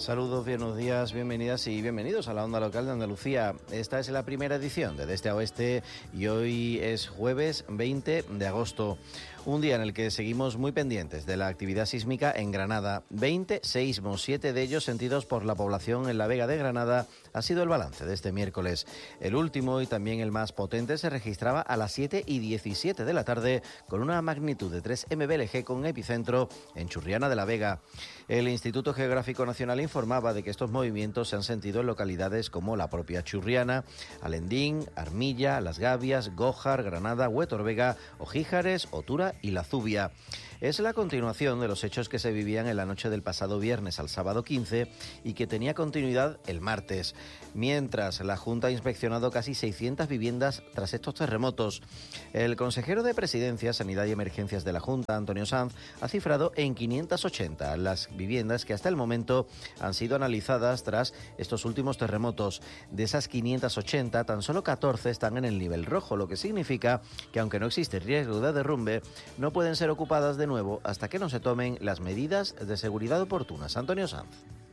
Saludos, buenos días, bienvenidas y bienvenidos a la Onda Local de Andalucía. Esta es la primera edición de Este a Oeste y hoy es jueves 20 de agosto. Un día en el que seguimos muy pendientes de la actividad sísmica en Granada. 20 seísmos, 7 de ellos sentidos por la población en la Vega de Granada, ha sido el balance de este miércoles. El último y también el más potente se registraba a las 7:17 de la tarde con una magnitud de 3 MBLG con epicentro en Churriana de la Vega. El Instituto Geográfico Nacional informaba de que estos movimientos se han sentido en localidades como la propia Churriana, Alendín, Armilla, Las Gavias, Gójar, Granada, Huetorvega, Ojíjares, Otura y La Zubia. Es la continuación de los hechos que se vivían en la noche del pasado viernes al sábado 15 y que tenía continuidad el martes, mientras la Junta ha inspeccionado casi 600 viviendas tras estos terremotos. El consejero de Presidencia, Sanidad y Emergencias de la Junta, Antonio Sanz, ha cifrado en 580 las viviendas que hasta el momento han sido analizadas tras estos últimos terremotos. De esas 580, tan solo 14 están en el nivel rojo, lo que significa que aunque no existe riesgo de derrumbe, no pueden ser ocupadas de nuevo hasta que no se tomen las medidas de seguridad oportunas. Antonio Sanz.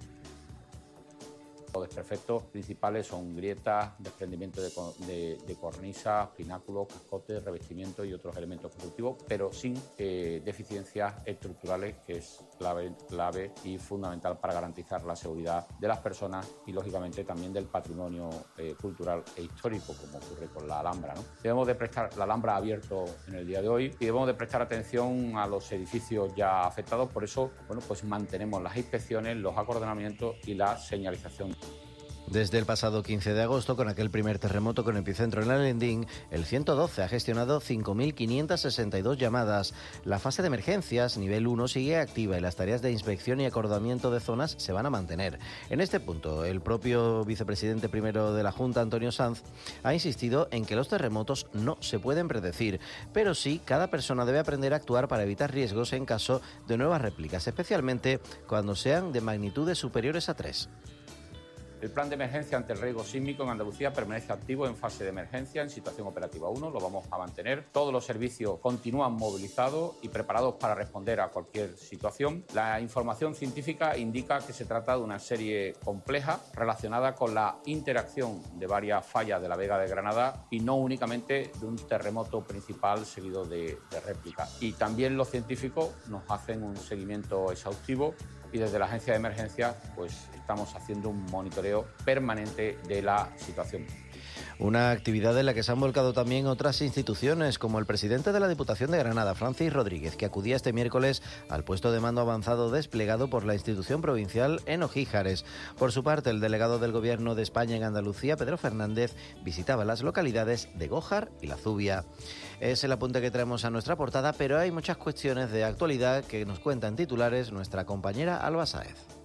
Los desperfectos principales son grietas, desprendimiento de cornisas, pináculos, cascotes, revestimientos y otros elementos constructivos, pero sin deficiencias estructurales, que es clave y fundamental para garantizar la seguridad de las personas y, lógicamente, también del patrimonio cultural e histórico, como ocurre con la Alhambra, ¿no? La Alhambra ha abierto en el día de hoy y debemos de prestar atención a los edificios ya afectados. Por eso, pues mantenemos las inspecciones, los acordonamientos y la señalización. Desde el pasado 15 de agosto, con aquel primer terremoto con epicentro en Alendín, el 112 ha gestionado 5.562 llamadas. La fase de emergencias, nivel 1, sigue activa y las tareas de inspección y acordamiento de zonas se van a mantener. En este punto, el propio vicepresidente primero de la Junta, Antonio Sanz, ha insistido en que los terremotos no se pueden predecir, pero sí cada persona debe aprender a actuar para evitar riesgos en caso de nuevas réplicas, especialmente cuando sean de magnitudes superiores a 3. El plan de emergencia ante el riesgo sísmico en Andalucía permanece activo en fase de emergencia, en situación operativa 1, lo vamos a mantener. Todos los servicios continúan movilizados y preparados para responder a cualquier situación. La información científica indica que se trata de una serie compleja relacionada con la interacción de varias fallas de la Vega de Granada y no únicamente de un terremoto principal seguido de réplicas. Y también los científicos nos hacen un seguimiento exhaustivo y desde la Agencia de Emergencias pues estamos haciendo un monitoreo permanente de la situación. Una actividad en la que se han volcado también otras instituciones, como el presidente de la Diputación de Granada, Francis Rodríguez, que acudía este miércoles al puesto de mando avanzado desplegado por la institución provincial en Ojíjares. Por su parte, el delegado del Gobierno de España en Andalucía, Pedro Fernández, visitaba las localidades de Gójar y La Zubia. Es el apunte que traemos a nuestra portada, pero hay muchas cuestiones de actualidad que nos cuentan titulares nuestra compañera Alba Sáez.